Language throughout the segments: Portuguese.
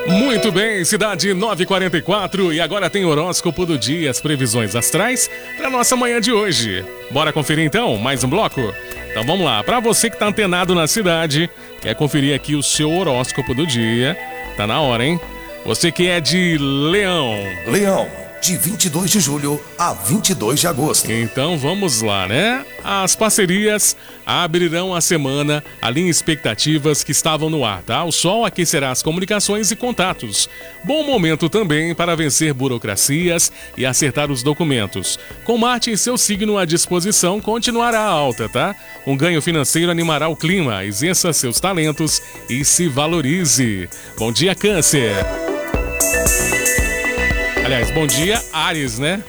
Muito bem, cidade 944, e agora tem horóscopo do dia, as previsões astrais para nossa manhã de hoje. Bora conferir então mais um bloco? Então vamos lá, para você que tá antenado na cidade, quer conferir aqui o seu horóscopo do dia, tá na hora, hein? Você que é de Leão. Leão, de 22 de julho a 22 de agosto. Então vamos lá, né? As parcerias abrirão a semana, alinhe expectativas que estavam no ar, tá? O sol aquecerá as comunicações e contatos. Bom momento também para vencer burocracias e acertar os documentos. Com Marte em seu signo, a disposição continuará alta, tá? Um ganho financeiro animará o clima, exerça seus talentos e se valorize. Bom dia, Câncer. Aliás, bom dia, Áries, né?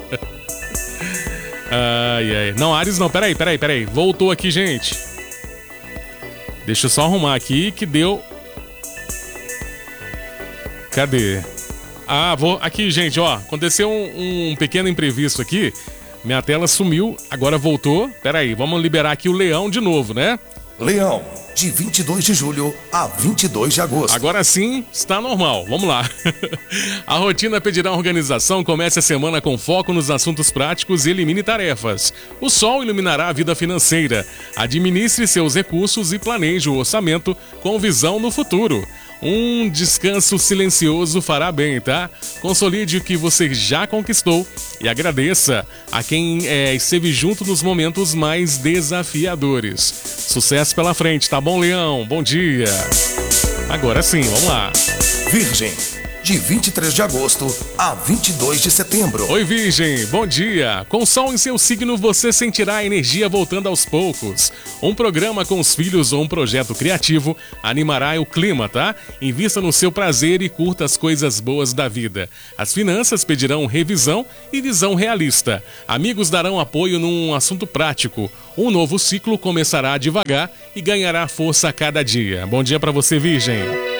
Ai. Não, Áries não, peraí. Voltou aqui, gente. Deixa eu só arrumar aqui que deu... Cadê? Aqui, gente, ó. Aconteceu um pequeno imprevisto aqui. Minha tela sumiu, agora voltou. Peraí, vamos liberar aqui o Leão de novo, né? Leão, de 22 de julho a 22 de agosto. Agora sim, está normal. Vamos lá. A rotina pedirá organização. Comece a semana com foco nos assuntos práticos e elimine tarefas. O sol iluminará a vida financeira. Administre seus recursos e planeje o orçamento com visão no futuro. Um descanso silencioso fará bem, tá? Consolide o que você já conquistou e agradeça a quem esteve junto nos momentos mais desafiadores. Sucesso pela frente, tá bom, Leão? Bom dia. Agora sim, vamos lá. Virgem, de 23 de agosto a 22 de setembro. Oi, Virgem, bom dia. Com o sol em seu signo, você sentirá a energia voltando aos poucos. Um programa com os filhos ou um projeto criativo animará o clima, tá? Invista no seu prazer e curta as coisas boas da vida. As finanças pedirão revisão e visão realista. Amigos darão apoio num assunto prático. Um novo ciclo começará devagar e ganhará força a cada dia. Bom dia pra você, Virgem.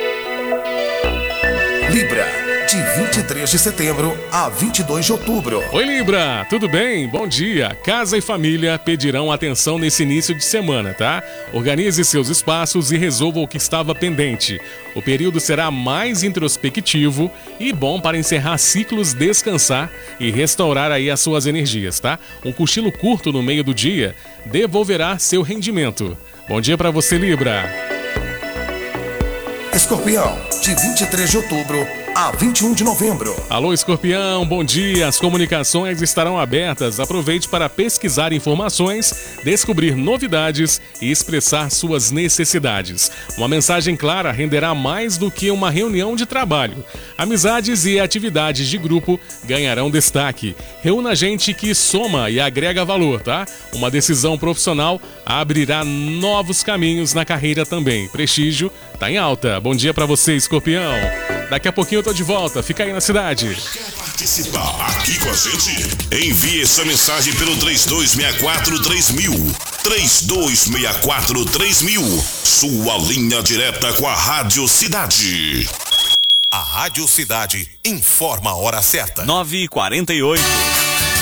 Libra, de 23 de setembro a 22 de outubro. Oi, Libra, tudo bem? Bom dia. Casa e família pedirão atenção nesse início de semana, tá? Organize seus espaços e resolva o que estava pendente. O período será mais introspectivo e bom para encerrar ciclos, descansar e restaurar aí as suas energias, tá? Um cochilo curto no meio do dia devolverá seu rendimento. Bom dia para você, Libra. Escorpião, de 23 de outubro a 21 de novembro. Alô, Escorpião, bom dia. As comunicações estarão abertas. Aproveite para pesquisar informações, descobrir novidades e expressar suas necessidades. Uma mensagem clara renderá mais do que uma reunião de trabalho. Amizades e atividades de grupo ganharão destaque. Reúna gente que soma e agrega valor, tá? Uma decisão profissional abrirá novos caminhos na carreira também. Prestígio tá em alta. Bom dia para você, Escorpião. Daqui a pouquinho eu tô de volta, fica aí na cidade. Quer participar aqui com a gente? Envie essa mensagem pelo 3264-3000. 3264-3000. Sua linha direta com a Rádio Cidade. A Rádio Cidade informa a hora certa. 9h48.